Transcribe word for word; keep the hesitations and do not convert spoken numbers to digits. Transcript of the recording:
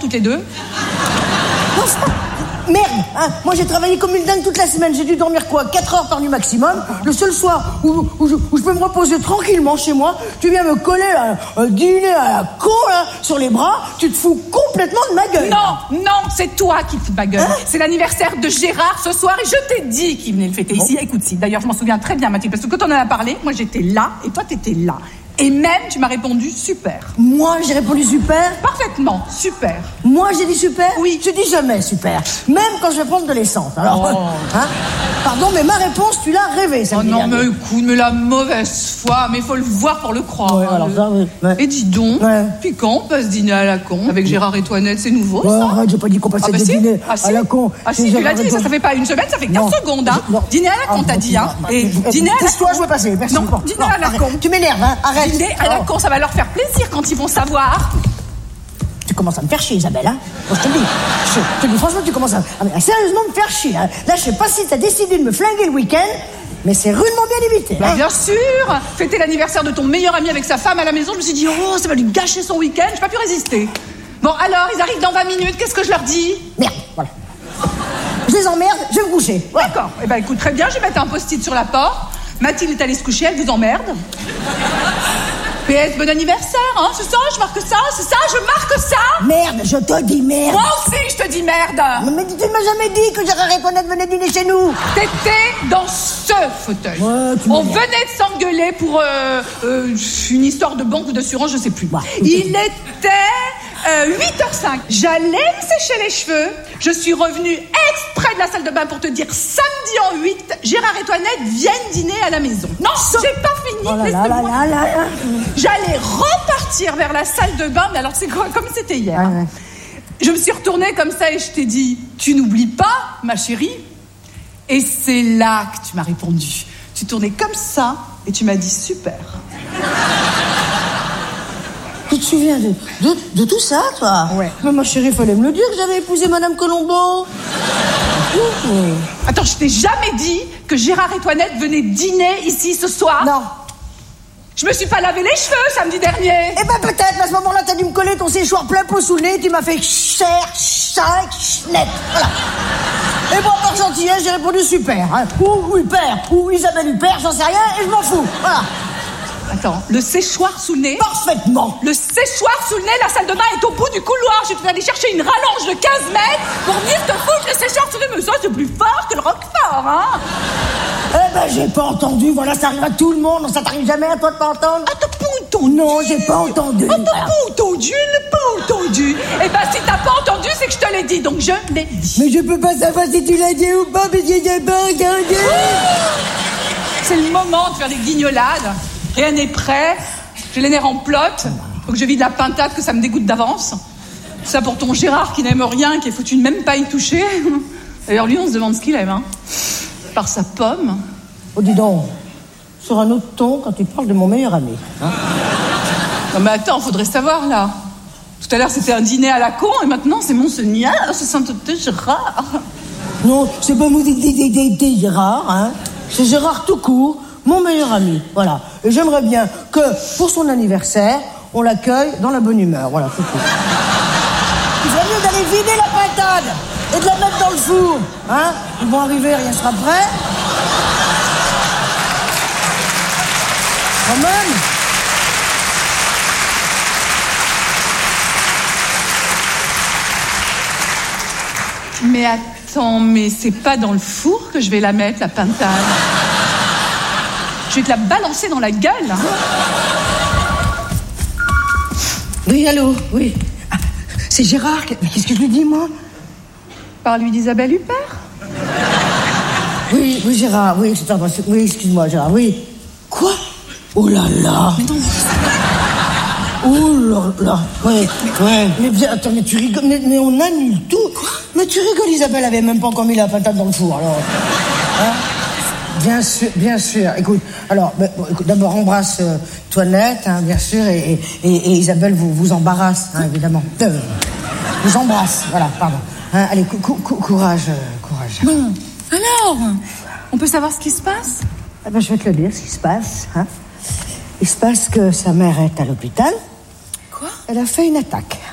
toutes les deux. Enfin, merde, hein. Moi j'ai travaillé comme une dingue toute la semaine. J'ai dû dormir quoi, quatre heures par nuit maximum. Le seul soir où, où, je, où je peux me reposer tranquillement chez moi, tu viens me coller là, un dîner à la con là, sur les bras. Tu te fous complètement de ma gueule. Non, non, c'est toi qui te fous de ma gueule. Hein? C'est l'anniversaire de Gérard ce soir et je t'ai dit qu'il venait le fêter bon. Ici. Écoute, si, d'ailleurs je m'en souviens très bien, Mathilde, parce que quand on en a parlé, moi j'étais là et toi t'étais là. Et même, tu m'as répondu super. Moi, j'ai répondu super? Parfaitement, super. Moi, j'ai dit super? Oui. Je dis jamais super. Même quand je vais prendre de l'essence. Alors, oh. hein? Pardon, mais ma réponse, tu l'as rêvée, ça. Oh non, mais écoute, mais la mauvaise foi, mais il faut le voir pour le croire. Ouais, hein, alors ça, oui. Ouais. Et dis donc, ouais. Puis quand on passe dîner à la con avec Gérard et Toinette, c'est nouveau, ouais, ça? Arrête, j'ai pas dit qu'on passait ah, bah, des si. dîners ah, si. à la con. Ah si, tu l'as dit, ça, ça fait pas une semaine, ça fait quinze secondes, hein. Non. Dîner à la con, ah, t'as dit, hein. Et dîner à la con. Toi, je veux passer, merci. Non, dîner à la con. Tu m'énerves, hein. Arrête. Dîner à la con, ça va leur faire plaisir quand ils vont savoir. Tu commences à me faire chier, Isabelle, hein. Bon, je te dis, je, je te dis, franchement, tu commences à, à sérieusement me faire chier, hein. Là, je sais pas si t'as décidé de me flinguer le week-end, mais c'est rudement bien limité. Bah, hein. Bien sûr. Fêter l'anniversaire de ton meilleur ami avec sa femme à la maison, je me suis dit, oh, ça va lui gâcher son week-end, j'ai pas pu résister. Bon, alors, ils arrivent dans vingt minutes, qu'est-ce que je leur dis? Merde, voilà. Je les emmerde, je vais me coucher. Ouais. D'accord. Eh ben, écoute, très bien, je vais mettre un post-it sur la porte. Mathilde est allée se coucher, elle vous emmerde. P S, bon anniversaire, hein, c'est ça, je marque ça, c'est ça, je marque ça. Merde, je te dis merde. Moi aussi, je te dis merde. Mais tu ne m'as jamais dit que Gérard et Toinette venaient dîner chez nous. T'étais dans ce fauteuil. Ouais, on venait de s'engueuler pour euh, euh, une histoire de banque ou d'assurance, je sais plus. Ouais, Il était euh, huit heures cinq. J'allais me sécher les cheveux. Je suis revenue exprès de la salle de bain pour te dire samedi en huit, Gérard et Toinette viennent dîner à la maison. Non, so... j'ai pas fini. Oh là là là là là là. J'allais repartir vers la salle de bain, mais alors c'est quoi, comme c'était hier. Ah ouais. Je me suis retournée comme ça et je t'ai dit, tu n'oublies pas, ma chérie. Et c'est là que tu m'as répondu. Tu tournais comme ça et tu m'as dit super. Tu te souviens de, de, de tout ça, toi? Ouais. Mais ma chérie, fallait me le dire que j'avais épousé Madame Colombo. Mmh. Attends, je t'ai jamais dit que Gérard et Toinette venaient dîner ici ce soir? Non. Je me suis pas lavé les cheveux samedi dernier. Eh ben peut-être, mais à ce moment-là, t'as dû me coller ton séchoir plein pot sous le nez, tu m'as fait cher, cinq, net. Voilà. Et bon, par gentillesse, j'ai répondu super. Hein. Ou Huppert, ou Isabelle Huppert, j'en sais rien, et je m'en fous. Voilà. Attends, le séchoir sous le nez? Parfaitement. Le séchoir sous le nez, la salle de bain est au bout du couloir. Je vais aller chercher une rallonge de quinze mètres pour venir te foutre le séchoir sous le nez. Mais ça, c'est plus fort que le roquefort, hein? Eh ben, j'ai pas entendu. Voilà, ça arrive à tout le monde. Ça t'arrive jamais à toi de pas entendre? Ah, t'as pas entendu? Non, j'ai pas entendu. Ah, t'as pas entendu? Elle pas entendu. Eh ben, si t'as pas entendu, c'est que je te l'ai dit. Donc, je l'ai dit. Mais je peux pas savoir si tu l'as dit ou pas, mais j'ai pas entendu. C'est le moment de faire des guignolades. Rien n'est prêt, j'ai les nerfs en plot, faut que je vide la pintade que ça me dégoûte d'avance. Tout ça pour ton Gérard qui n'aime rien, qui est foutu de même pas y toucher. D'ailleurs, lui, on se demande ce qu'il aime, hein. Par sa pomme. Oh, dis donc, sur un autre ton quand tu parles de mon meilleur ami. Hein? Non, mais attends, faudrait savoir, là. Tout à l'heure, c'était un dîner à la con, et maintenant, c'est Monseigneur, c'est Sainteté Gérard. Non, c'est pas mon Gérard, hein. C'est Gérard tout court. Mon meilleur ami, voilà. Et j'aimerais bien que, pour son anniversaire, on l'accueille dans la bonne humeur. Voilà, c'est tout. Il vaut mieux d'aller vider la pintade et de la mettre dans le four. Hein? Ils vont arriver, rien sera prêt. Quand même. Mais attends, mais c'est pas dans le four que je vais la mettre, la pintade. Je vais te la balancer dans la gueule. Hein. Oui, allô, oui. Ah, c'est Gérard. Mais qu'est-ce que je lui dis, moi? Parle-lui d'Isabelle Huppert. Oui, oui, Gérard, oui, c'est un... Oui, excuse-moi, Gérard, oui. Quoi? Oh là là. Mais non. Oh là là. Ouais, ouais. Mais bien, attends, mais tu rigoles. Mais, mais on annule tout. Quoi? Mais tu rigoles, Isabelle avait même pas encore mis la patate dans le four, alors. Hein? Bien sûr, bien sûr. Écoute, alors, bah, bon, écoute, d'abord embrasse euh, Toinette, hein, bien sûr, et, et, et Isabelle vous, vous embarrasse, hein, évidemment. Euh, vous embrasse, voilà, pardon. Hein, allez, cou- cou- courage, euh, courage. Bon, alors, on peut savoir ce qui se passe? Ah ben, je vais te le dire, ce qui se passe. Hein. Il se passe que sa mère est à l'hôpital. Quoi? Elle a fait une attaque.